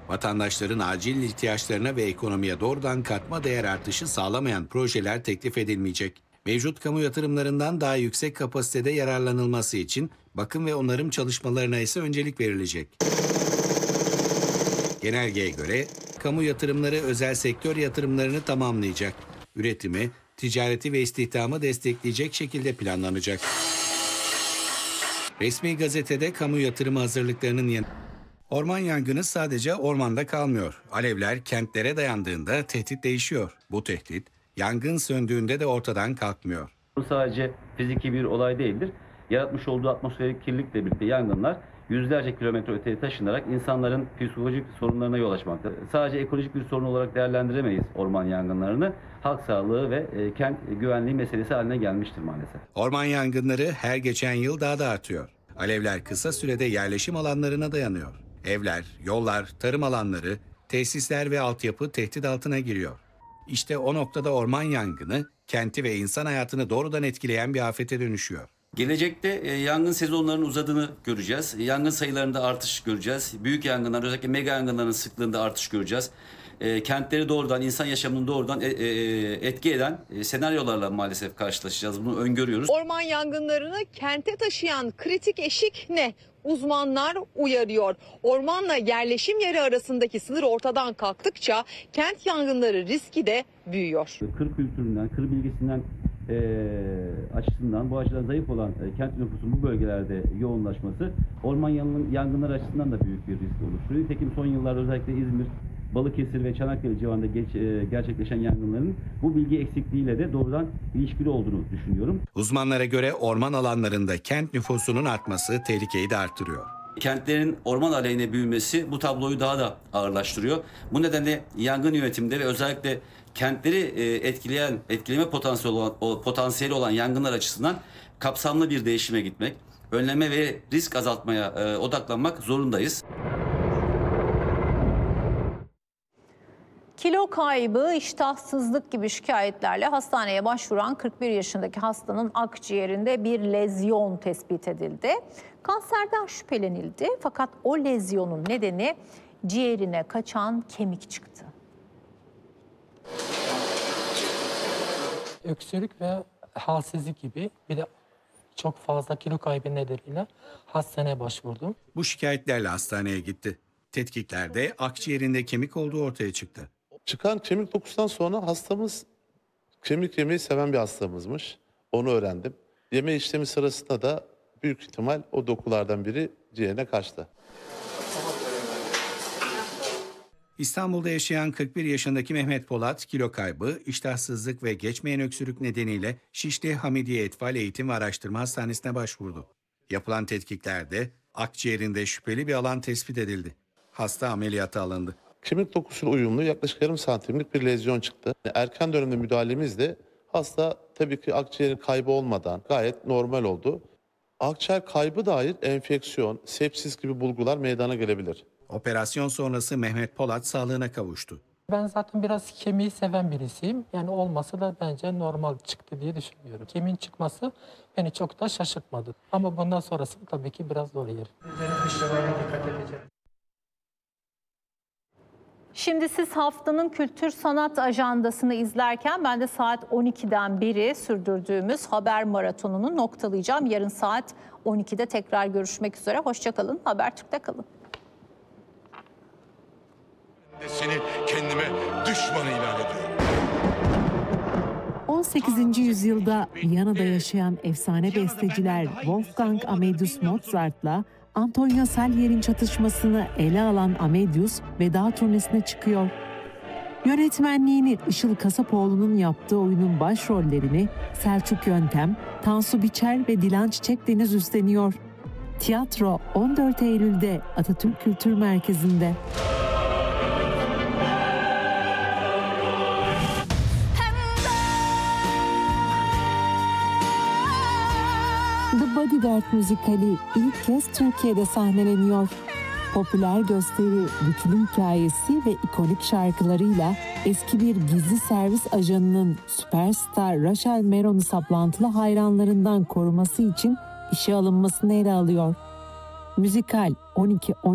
Vatandaşların acil ihtiyaçlarına ve ekonomiye doğrudan katma değer artışı sağlamayan projeler teklif edilmeyecek. Mevcut kamu yatırımlarından daha yüksek kapasitede yararlanılması için bakım ve onarım çalışmalarına ise öncelik verilecek. Genelgeye göre kamu yatırımları özel sektör yatırımlarını tamamlayacak. Üretimi, ticareti ve istihdamı destekleyecek şekilde planlanacak. Resmi gazetede kamu yatırımı hazırlıklarının yanı. Orman yangını sadece ormanda kalmıyor. Alevler kentlere dayandığında tehdit değişiyor. Bu tehdit yangın söndüğünde de ortadan kalkmıyor. Bu sadece fiziki bir olay değildir. Yaratmış olduğu atmosferik kirlilikle birlikte yangınlar yüzlerce kilometre öteye taşınarak insanların psikolojik sorunlarına yol açmaktadır. Sadece ekolojik bir sorun olarak değerlendiremeyiz orman yangınlarını. Halk sağlığı ve kent güvenliği meselesi haline gelmiştir maalesef. Orman yangınları her geçen yıl daha da artıyor. Alevler kısa sürede yerleşim alanlarına dayanıyor. Evler, yollar, tarım alanları, tesisler ve altyapı tehdit altına giriyor. İşte o noktada orman yangını kenti ve insan hayatını doğrudan etkileyen bir afete dönüşüyor. Gelecekte yangın sezonlarının uzadığını göreceğiz. Yangın sayılarında artış göreceğiz. Büyük yangınlar, özellikle mega yangınların sıklığında artış göreceğiz. Kentleri doğrudan, insan yaşamını doğrudan etki eden senaryolarla maalesef karşılaşacağız. Bunu öngörüyoruz. Orman yangınlarını kente taşıyan kritik eşik ne? Uzmanlar uyarıyor. Ormanla yerleşim yeri arasındaki sınır ortadan kalktıkça kent yangınları riski de büyüyor. Kır kültüründen, kır bilgisinden açısından bu açıdan zayıf olan kent nüfusunun bu bölgelerde yoğunlaşması orman yangınları açısından da büyük bir risk oluşturuyor. Nitekim son yıllarda özellikle İzmir, Balıkesir ve Çanakkale civarında gerçekleşen yangınların bu bilgi eksikliğiyle de doğrudan ilişkili olduğunu düşünüyorum. Uzmanlara göre orman alanlarında kent nüfusunun artması tehlikeyi de artırıyor. Kentlerin orman aleyhine büyümesi bu tabloyu daha da ağırlaştırıyor. Bu nedenle yangın yönetiminde ve özellikle kentleri etkileme potansiyeli olan yangınlar açısından kapsamlı bir değişime gitmek, önleme ve risk azaltmaya odaklanmak zorundayız. Kilo kaybı, iştahsızlık gibi şikayetlerle hastaneye başvuran 41 yaşındaki hastanın akciğerinde bir lezyon tespit edildi. Kanserden şüphelenildi fakat o lezyonun nedeni ciğerine kaçan kemik çıktı. Öksürük ve halsizlik gibi bir de çok fazla kilo kaybı nedeniyle hastaneye başvurdum. Bu şikayetlerle hastaneye gitti. Tetkiklerde akciğerinde kemik olduğu ortaya çıktı. Çıkan kemik dokusundan sonra hastamız kemik yemeyi seven bir hastamızmış. Onu öğrendim. Yeme işlemi sırasında da büyük ihtimal o dokulardan biri ciğerine kaçtı. İstanbul'da yaşayan 41 yaşındaki Mehmet Polat, kilo kaybı, iştahsızlık ve geçmeyen öksürük nedeniyle Şişli Hamidiye Etfal Eğitim ve Araştırma Hastanesi'ne başvurdu. Yapılan tetkiklerde akciğerinde şüpheli bir alan tespit edildi. Hasta ameliyata alındı. Kemik dokusuyla uyumlu yaklaşık yarım santimlik bir lezyon çıktı. Erken dönemde müdahalemizle hasta tabii ki akciğerin kaybı olmadan gayet normal oldu. Akciğer kaybı dair enfeksiyon, sepsis gibi bulgular meydana gelebilir. Operasyon sonrası Mehmet Polat sağlığına kavuştu. Ben zaten biraz kemiği seven birisiyim. Yani olması da bence normal çıktı diye düşünüyorum. Kemiğin çıkması beni çok da şaşırtmadı. Ama bundan sonrası tabii ki biraz zor yer. Şimdi siz haftanın kültür sanat ajandasını izlerken ben de saat 12'den beri sürdürdüğümüz haber maratonunu noktalayacağım. Yarın saat 12'de tekrar görüşmek üzere. Hoşça kalın. Habertürk'te kalın. Seni kendime düşman ilan ediyorum. 18. yüzyılda Viyana'da yaşayan efsane besteciler Wolfgang Amadeus Mozart'la Antonio Salieri'nin çatışmasını ele alan Amadeus veda turnesine çıkıyor. Yönetmenliğini Işıl Kasapoğlu'nun yaptığı oyunun başrollerini Selçuk Yöntem, Tansu Biçer ve Dilan Çiçekdeniz üstleniyor. Tiyatro 14 Eylül'de Atatürk Kültür Merkezi'nde. The Bodyguard müzikali ilk kez Türkiye'de sahneleniyor. Popüler gösteri, güçlü hikayesi ve ikonik şarkılarıyla eski bir gizli servis ajanının süperstar Rachel Meron'u saplantılı hayranlarından koruması için işe alınmasını ele alıyor. Müzikal 12